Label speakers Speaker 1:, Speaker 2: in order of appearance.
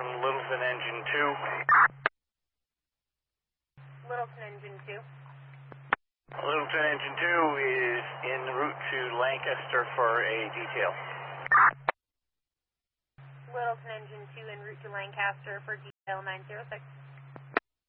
Speaker 1: from Littleton Engine 2.
Speaker 2: Littleton Engine 2.
Speaker 1: Littleton Engine 2 is en route to Lancaster for a detail.
Speaker 2: Littleton Engine 2 en route to Lancaster for detail 906.